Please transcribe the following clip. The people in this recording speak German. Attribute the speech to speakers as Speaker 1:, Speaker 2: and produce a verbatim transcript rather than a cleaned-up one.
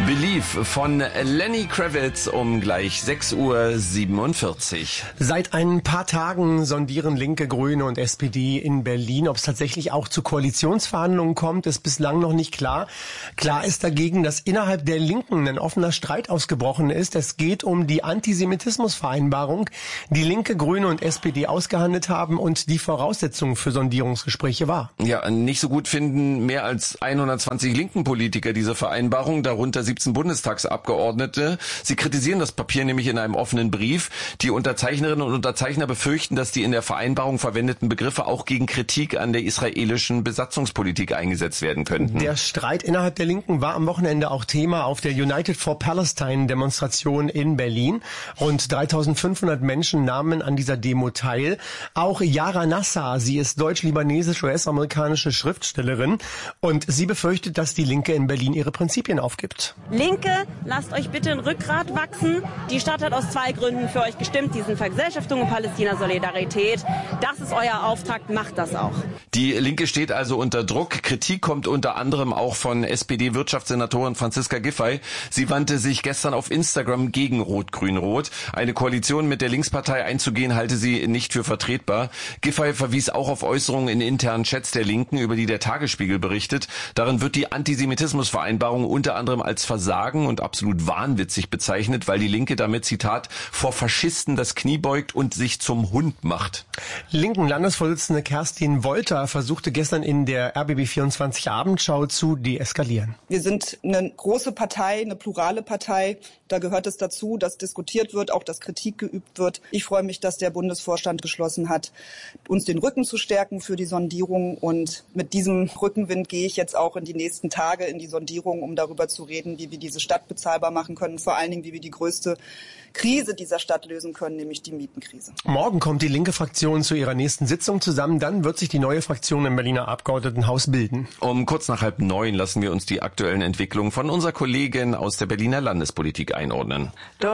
Speaker 1: Believe von Lenny Kravitz um gleich sechs Uhr siebenundvierzig.
Speaker 2: Seit ein paar Tagen sondieren Linke, Grüne und S P D in Berlin. Ob es tatsächlich auch zu Koalitionsverhandlungen kommt, ist bislang noch nicht klar. Klar ist dagegen, dass innerhalb der Linken ein offener Streit ausgebrochen ist. Es geht um die Antisemitismusvereinbarung, die Linke, Grüne und S P D ausgehandelt haben und die Voraussetzung für Sondierungsgespräche war.
Speaker 1: Ja, nicht so gut finden mehr als hundertzwanzig linken Politiker diese Vereinbarung, darunter siebzehn Bundestagsabgeordnete. Sie kritisieren das Papier nämlich in einem offenen Brief. Die Unterzeichnerinnen und Unterzeichner befürchten, dass die in der Vereinbarung verwendeten Begriffe auch gegen Kritik an der israelischen Besatzungspolitik eingesetzt werden könnten.
Speaker 2: Der Streit innerhalb der Linken war am Wochenende auch Thema auf der United for Palestine Demonstration in Berlin. Rund dreitausendfünfhundert Menschen nahmen an dieser Demo teil. Auch Yara Nassar, sie ist deutsch-libanesische, U S-amerikanische Schriftstellerin und sie befürchtet, dass die Linke in Berlin ihre Prinzipien aufgibt.
Speaker 3: Linke, lasst euch bitte ein Rückgrat wachsen. Die Stadt hat aus zwei Gründen für euch gestimmt. Die sind Vergesellschaftung und Palästina-Solidarität. Das ist euer Auftrag, macht das auch.
Speaker 1: Die Linke steht also unter Druck. Kritik kommt unter anderem auch von S P D-Wirtschaftssenatorin Franziska Giffey. Sie wandte sich gestern auf Instagram gegen Rot-Grün-Rot. Eine Koalition mit der Linkspartei einzugehen, halte sie nicht für vertretbar. Giffey verwies auch auf Äußerungen in internen Chats der Linken, über die der Tagesspiegel berichtet. Darin wird die Antisemitismusvereinbarung unter anderem als Versagen und absolut wahnwitzig bezeichnet, weil die Linke damit, Zitat, vor Faschisten das Knie beugt und sich zum Hund macht.
Speaker 2: Linken Landesvorsitzende Kerstin Wolter versuchte gestern in der R B B vierundzwanzig Abendschau zu deeskalieren.
Speaker 4: Wir sind eine große Partei, eine plurale Partei. Da gehört es dazu, dass diskutiert wird, auch dass Kritik geübt wird. Ich freue mich, dass der Bundesvorstand beschlossen hat, uns den Rücken zu stärken für die Sondierung. Und mit diesem Rückenwind gehe ich jetzt auch in die nächsten Tage in die Sondierung, um darüber zu reden, wie wir diese Stadt bezahlbar machen können. Vor allen Dingen, wie wir die größte Krise dieser Stadt lösen können, nämlich die Mietenkrise.
Speaker 2: Morgen kommt die linke Fraktion zu ihrer nächsten Sitzung zusammen. Dann wird sich die neue Fraktion im Berliner Abgeordnetenhaus bilden.
Speaker 1: Um kurz nach halb neun lassen wir uns die aktuellen Entwicklungen von unserer Kollegin aus der Berliner Landespolitik einordnen.